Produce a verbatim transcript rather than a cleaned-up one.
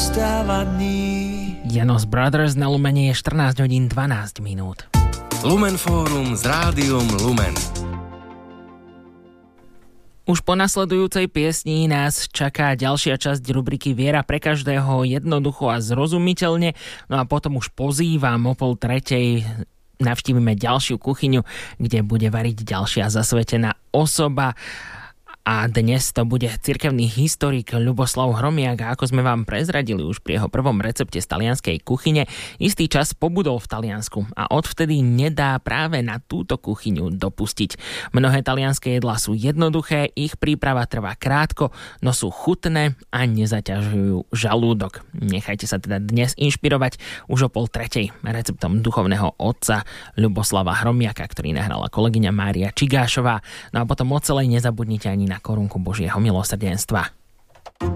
zostáva dní. Janos Brothers na Lumene je štrnásť hodín dvanásť minút. Lumen Fórum s Rádiom Lumen. Už po nasledujúcej piesni nás čaká ďalšia časť rubriky Viera pre každého jednoducho a zrozumiteľne. No a potom už pozývam o pol tretej navštívime ďalšiu kuchyňu, kde bude variť ďalšia zasvetená osoba. A dnes to bude cirkevný historik Ľuboslav Hromiak. A ako sme vám prezradili už pri jeho prvom recepte z talianskej kuchyne, istý čas pobudol v Taliansku a odvtedy nedá práve na túto kuchyňu dopustiť. Mnohé talianské jedlá sú jednoduché, ich príprava trvá krátko, no sú chutné a nezaťažujú žalúdok. Nechajte sa teda dnes inšpirovať už o pol tretej receptom duchovného otca Ľuboslava Hromiaka, ktorý nahrala kolegyňa Mária Čigášová. No a potom o celej nezabudnite ani na korunku Božieho milosrdenstva.